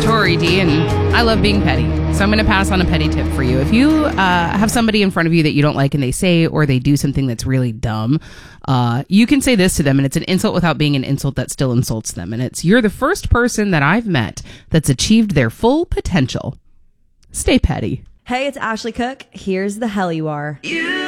Tori D, and I love being petty. So I'm going to pass on a petty tip for you. If you have somebody in front of you that you don't like and they say or they do something that's really dumb, you can say this to them, and it's an insult without being an insult that still insults them. And it's, you're the first person that I've met that's achieved their full potential. Stay petty. Hey, it's Ashley Cook. Here's the hell you are.